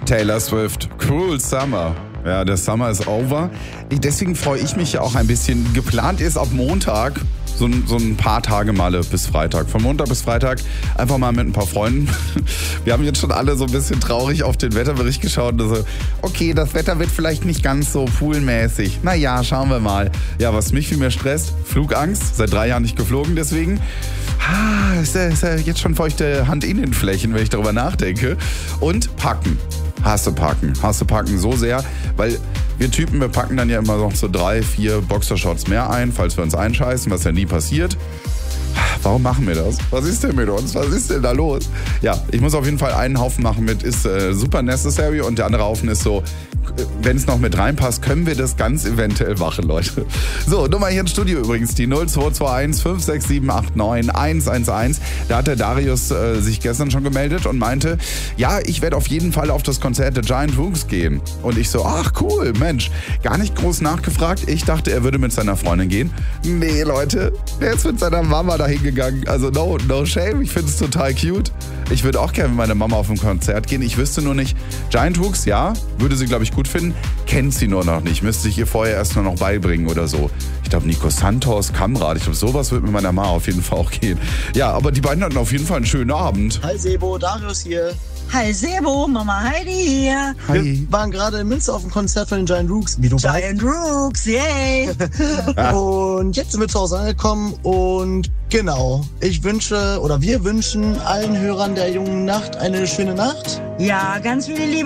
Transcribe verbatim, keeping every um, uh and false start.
Taylor Swift, Cruel Summer. Ja, der Summer ist over. Deswegen freue ich mich ja auch ein bisschen. Geplant ist ab Montag so ein, so ein paar Tage Malle bis Freitag. Von Montag bis Freitag einfach mal mit ein paar Freunden. Wir haben jetzt schon alle so ein bisschen traurig auf den Wetterbericht geschaut. Und so, okay, das Wetter wird vielleicht nicht ganz so poolmäßig. Naja, schauen wir mal. Ja, was mich viel mehr stresst, Flugangst. Seit drei Jahren nicht geflogen, deswegen. Ah, ist ja, ist ja jetzt schon feuchte Handinnenflächen, wenn ich darüber nachdenke. Und packen. Hasse packen. Hasse packen so sehr, weil wir Typen, wir packen dann ja immer noch so drei, vier Boxershorts mehr ein, falls wir uns einscheißen, was ja nie passiert. Warum machen wir das? Was ist denn mit uns? Was ist denn da los? Ja, ich muss auf jeden Fall einen Haufen machen mit ist äh, super necessary und der andere Haufen ist so, wenn es noch mit reinpasst, können wir das ganz eventuell machen, Leute. So, Nummer hier ins Studio übrigens, die null zwei zwei eins fünf sechs sieben acht neun eins eins eins. Da hat der Darius äh, sich gestern schon gemeldet und meinte, ja, ich werde auf jeden Fall auf das Konzert der Giant Rooks gehen. Und ich so, ach cool, Mensch, gar nicht groß nachgefragt. Ich dachte, er würde mit seiner Freundin gehen. Nee, Leute, er ist mit seiner Mama dahin gegangen. Also no, no shame, ich finde es total cute. Ich würde auch gerne mit meiner Mama auf ein Konzert gehen. Ich wüsste nur nicht, Giant Rooks, ja, würde sie, glaube ich, gut finden. Kennt sie nur noch nicht. Müsste ich ihr vorher erst nur noch beibringen oder so. Ich glaube, Nico Santos, Kamrad, ich glaube, sowas wird mit meiner Mama auf jeden Fall auch gehen. Ja, aber die beiden hatten auf jeden Fall einen schönen Abend. Hi Sebo, Darius hier. Hi Sebo, Mama Heidi hier. Hi. Wir waren gerade in Münster auf dem Konzert von den Giant Rooks, wie du weißt. Giant Rooks, yay! Und jetzt sind wir zu Hause angekommen und genau, ich wünsche oder wir wünschen allen Hörern der jungen Nacht eine schöne Nacht. Ja, ganz viele Liebe